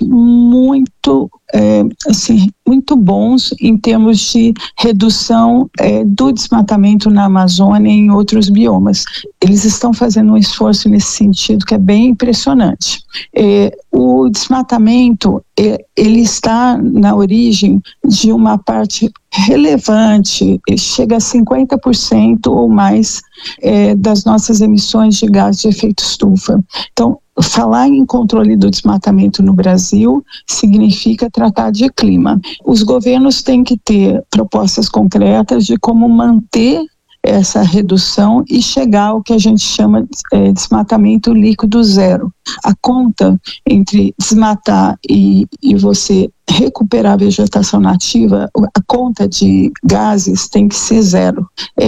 muito, é, assim, muito bons em termos de redução é, do desmatamento na Amazônia e em outros biomas. Eles estão fazendo um esforço nesse sentido que é bem impressionante. É, o desmatamento, é, ele está na origem de uma parte relevante, chega a cinquenta por cento ou mais é, das nossas emissões de gás de efeito estufa. Então, falar em controle do desmatamento no Brasil significa tratar de clima. Os governos têm que ter propostas concretas de como manter essa redução e chegar ao que a gente chama de é, desmatamento líquido zero. A conta entre desmatar e, e você recuperar a vegetação nativa, a conta de gases tem que ser zero.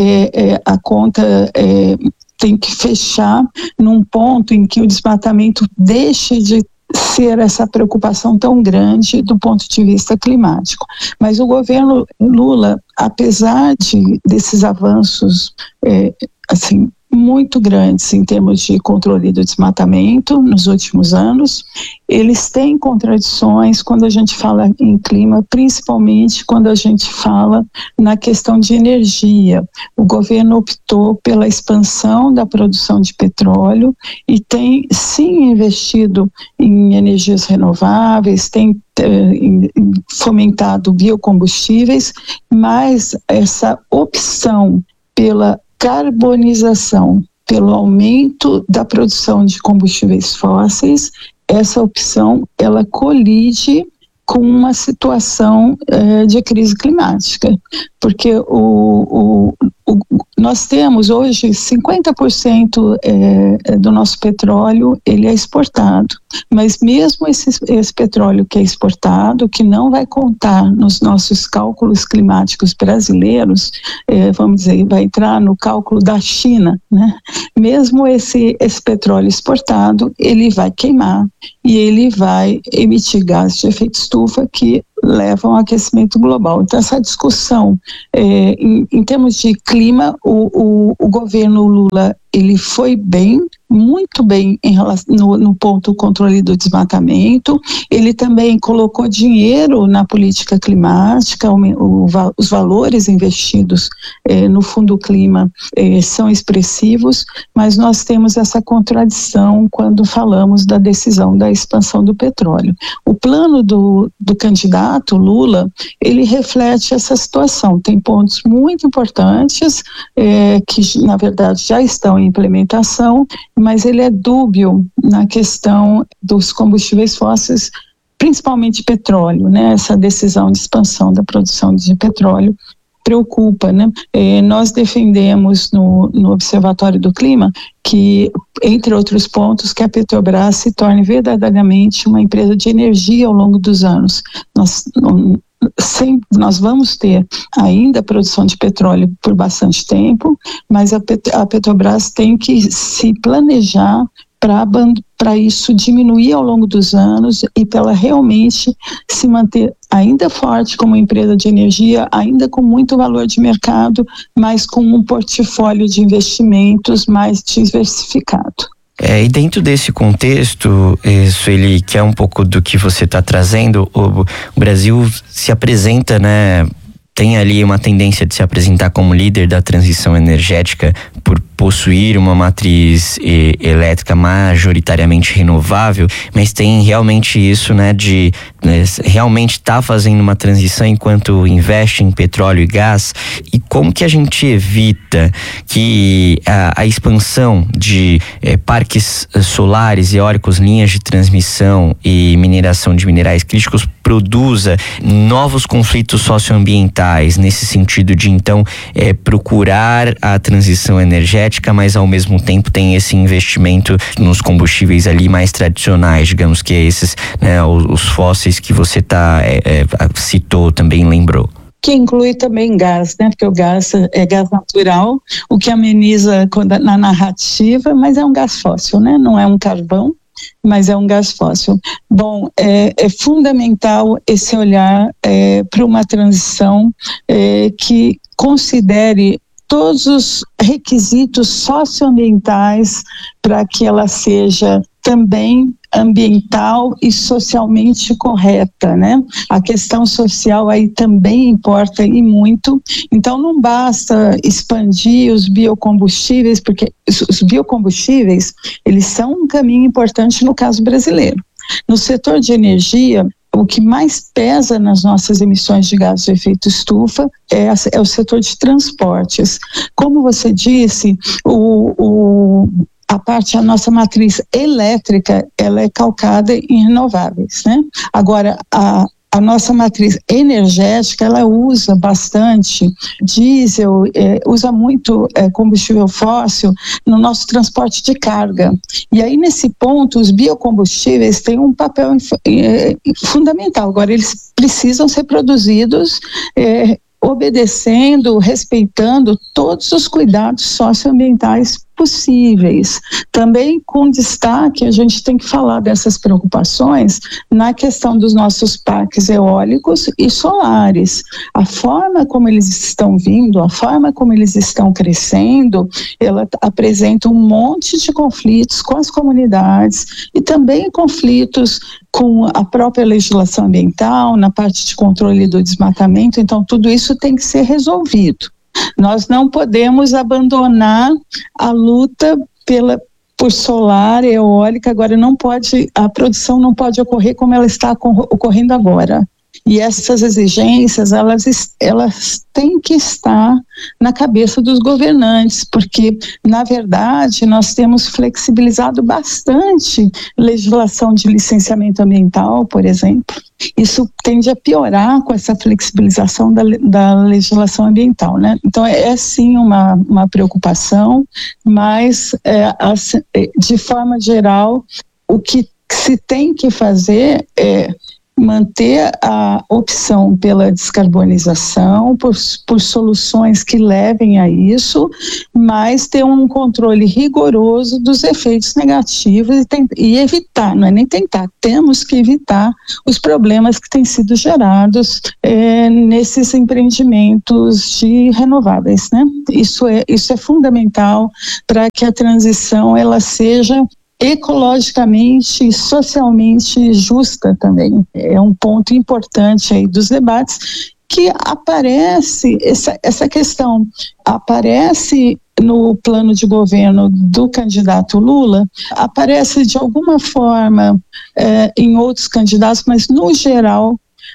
É, é, a conta é, tem que fechar num ponto em que o desmatamento deixe de ser essa preocupação tão grande do ponto de vista climático. Mas o governo Lula, apesar de desses avanços, é, assim, muito grandes em termos de controle do desmatamento nos últimos anos. Eles têm contradições quando a gente fala em clima, principalmente quando a gente fala na questão de energia. O governo optou pela expansão da produção de petróleo e tem sim investido em energias renováveis, tem eh, fomentado biocombustíveis, mas essa opção pela carbonização, pelo aumento da produção de combustíveis fósseis, essa opção ela colide com uma situação eh, de crise climática, porque o, o, o, nós temos hoje cinquenta por cento eh, do nosso petróleo ele é exportado, mas mesmo esse, esse petróleo que é exportado, que não vai contar nos nossos cálculos climáticos brasileiros, eh, vamos dizer, vai entrar no cálculo da China, né? Mesmo esse, esse petróleo exportado, ele vai queimar e ele vai emitir gases de efeito estufa que levam ao aquecimento global. Então, essa discussão, é, em, em termos de clima, o, o, o governo Lula, ele foi bem, muito bem em relação, no, no ponto do controle do desmatamento. Ele também colocou dinheiro na política climática, o, o, os valores investidos eh, no Fundo Clima eh, são expressivos, mas nós temos essa contradição quando falamos da decisão da expansão do petróleo. O plano do, do candidato Lula, ele reflete essa situação. Tem pontos muito importantes eh, que, na verdade, já estão em implementação, mas ele é dúbio na questão dos combustíveis fósseis, principalmente petróleo, né? Essa decisão de expansão da produção de petróleo preocupa, né? Eh, nós defendemos no, no Observatório do Clima que, entre outros pontos, que a Petrobras se torne verdadeiramente uma empresa de energia ao longo dos anos. Nós não, Sem, nós vamos ter ainda produção de petróleo por bastante tempo, mas a, Pet, a Petrobras tem que se planejar para isso diminuir ao longo dos anos e para ela realmente se manter ainda forte como empresa de energia, ainda com muito valor de mercado, mas com um portfólio de investimentos mais diversificado. É, e dentro desse contexto, Sueli, que é um pouco do que você está trazendo, o, o Brasil se apresenta, né, tem ali uma tendência de se apresentar como líder da transição energética por possuir uma matriz e, elétrica majoritariamente renovável, mas tem realmente isso, né, de né, realmente estar tá fazendo uma transição enquanto investe em petróleo e gás. E como que a gente evita que a, a expansão de eh, parques solares, eólicos, linhas de transmissão e mineração de minerais críticos produza novos conflitos socioambientais, nesse sentido de então eh, procurar a transição energética, mas ao mesmo tempo tem esse investimento nos combustíveis ali mais tradicionais, digamos que esses, né, os, os fósseis que você tá, é, é, citou, também lembrou. Que inclui também gás, né? Porque o gás é gás natural, o que ameniza na narrativa, mas é um gás fóssil, né? Não é um carvão, mas é um gás fóssil. Bom, é, é fundamental esse olhar é, para uma transição é, que considere todos os requisitos socioambientais para que ela seja também ambiental e socialmente correta, né? A questão social aí também importa e muito. Então não basta expandir os biocombustíveis, porque os biocombustíveis, eles são um caminho importante no caso brasileiro. No setor de energia, o que mais pesa nas nossas emissões de gases de efeito estufa é, é o setor de transportes. Como você disse, o, o, a parte, a nossa matriz elétrica, ela é calcada em renováveis, né? Agora, a A nossa matriz energética, ela usa bastante diesel, é, usa muito é, combustível fóssil no nosso transporte de carga. E aí, nesse ponto, os biocombustíveis têm um papel é, fundamental. Agora, eles precisam ser produzidos é, obedecendo, respeitando todos os cuidados socioambientais possíveis. Também com destaque, a gente tem que falar dessas preocupações na questão dos nossos parques eólicos e solares. A forma como eles estão vindo, a forma como eles estão crescendo, ela apresenta um monte de conflitos com as comunidades e também conflitos com a própria legislação ambiental, na parte de controle do desmatamento. Então, tudo isso tem que ser resolvido. Nós não podemos abandonar a luta pela, por solar, eólica. Agora não pode, a produção não pode ocorrer como ela está ocorrendo agora. E essas exigências, elas, elas têm que estar na cabeça dos governantes, porque, na verdade, nós temos flexibilizado bastante legislação de licenciamento ambiental, por exemplo. Isso tende a piorar com essa flexibilização da, da legislação ambiental, né? Então, é, é sim uma, uma preocupação, mas, é, assim, de forma geral, o que se tem que fazer é manter a opção pela descarbonização, por, por soluções que levem a isso, mas ter um controle rigoroso dos efeitos negativos e, tem, e evitar, não é nem tentar, temos que evitar os problemas que têm sido gerados é, nesses empreendimentos de renováveis, né? Isso é, isso é fundamental para que a transição ela seja ecologicamente e socialmente justa também. É um ponto importante aí dos debates que aparece, essa, essa questão aparece no plano de governo do candidato Lula, aparece de alguma forma é, em outros candidatos, mas no geral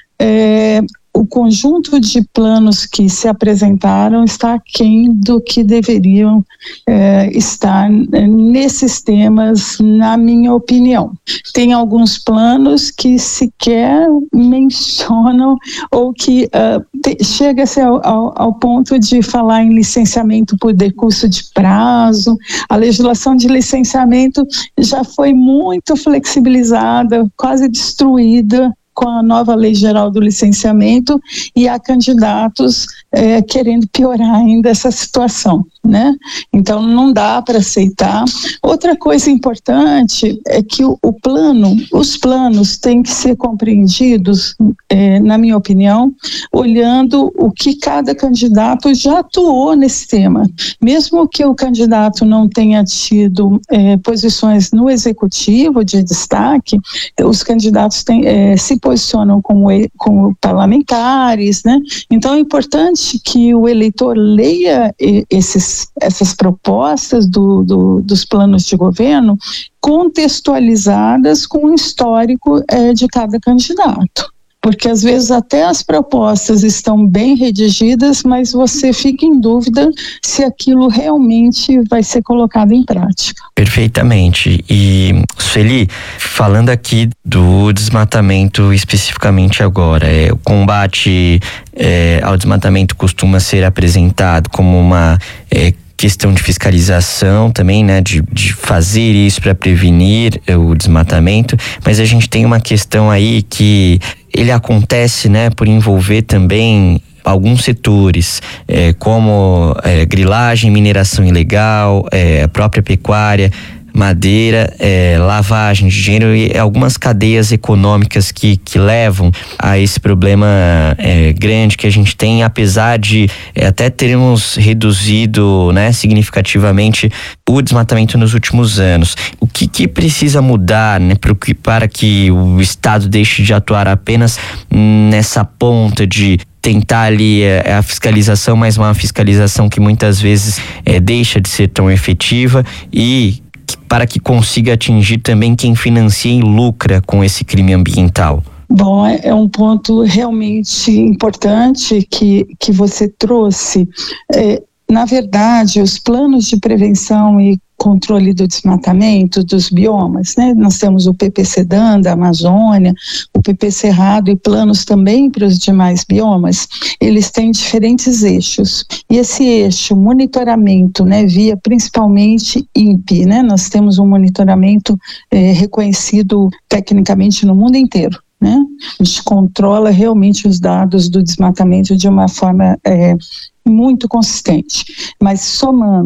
é, o conjunto de planos que se apresentaram está aquém do que deveriam é, estar nesses temas, na minha opinião. Tem alguns planos que sequer mencionam ou que uh, te, chega-se ao, ao, ao ponto de falar em licenciamento por decurso de prazo. A legislação de licenciamento já foi muito flexibilizada, quase destruída com a nova lei geral do licenciamento, e há candidatos é, querendo piorar ainda essa situação, né? Então não dá para aceitar. Outra coisa importante é que o, o plano, os planos têm que ser compreendidos, é, na minha opinião, olhando o que cada candidato já atuou nesse tema. Mesmo que o candidato não tenha tido é, posições no executivo de destaque, os candidatos têm, é, se posicionam como, como parlamentares, né? Então é importante que o eleitor leia esses, essas propostas do, do, dos planos de governo contextualizadas com o histórico é, de cada candidato. Porque às vezes até as propostas estão bem redigidas, mas você fica em dúvida se aquilo realmente vai ser colocado em prática. Perfeitamente. E, Sueli, falando aqui do desmatamento especificamente agora, é, o combate é, ao desmatamento costuma ser apresentado como uma é, questão de fiscalização também, né, de, de fazer isso para prevenir o desmatamento, mas a gente tem uma questão aí que ele acontece, né, por envolver também alguns setores, é, como é, grilagem, mineração ilegal, é, a própria pecuária, madeira, é, lavagem de dinheiro e algumas cadeias econômicas que, que levam a esse problema é, grande que a gente tem, apesar de é, até termos reduzido, né, significativamente o desmatamento nos últimos anos. O que, que precisa mudar, né, para que o Estado deixe de atuar apenas nessa ponta de tentar ali é, a fiscalização, mas uma fiscalização que muitas vezes é, deixa de ser tão efetiva, e para que consiga atingir também quem financia e lucra com esse crime ambiental? Bom, é um ponto realmente importante que, que você trouxe. É, na verdade, os planos de prevenção e controle do desmatamento dos biomas, né? Nós temos o P P C-D A N da Amazônia, o P P Cerrado e planos também para os demais biomas. Eles têm diferentes eixos. E esse eixo, monitoramento, né, via principalmente I N P, né? Nós temos um monitoramento é, reconhecido tecnicamente no mundo inteiro, né? A gente controla realmente os dados do desmatamento de uma forma é, muito consistente. Mas somando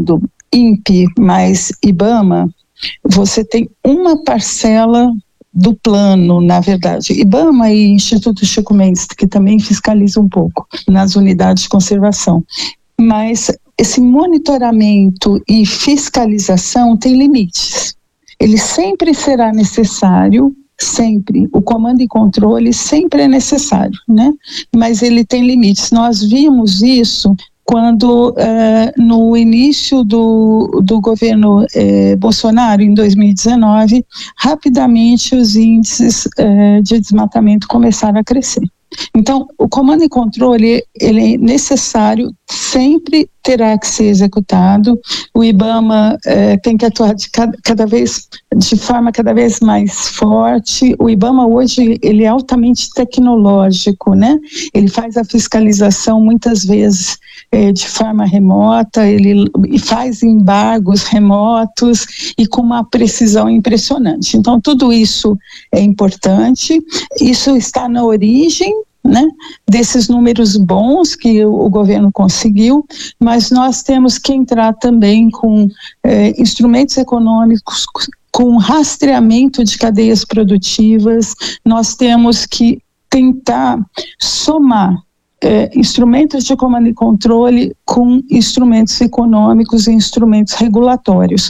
INPE mais IBAMA, você tem uma parcela do plano, na verdade. IBAMA e Instituto Chico Mendes, que também fiscaliza um pouco nas unidades de conservação. Mas esse monitoramento e fiscalização tem limites. Ele sempre será necessário, sempre. O comando e controle sempre é necessário, né? Mas ele tem limites. Nós vimos isso quando, uh, no início do, do governo eh, Bolsonaro, em dois mil e dezenove, rapidamente os índices uh, de desmatamento começaram a crescer. Então, o comando e controle, ele é necessário, sempre terá que ser executado. O IBAMA eh, tem que atuar de cada, cada vez, de forma cada vez mais forte. O IBAMA hoje, ele é altamente tecnológico, né? Ele faz a fiscalização muitas vezes eh, de forma remota, ele faz embargos remotos e com uma precisão impressionante. Então, tudo isso é importante, isso está na origem, né, desses números bons que o, o governo conseguiu, mas nós temos que entrar também com eh, instrumentos econômicos, com rastreamento de cadeias produtivas. Nós temos que tentar somar eh, instrumentos de comando e controle com instrumentos econômicos e instrumentos regulatórios,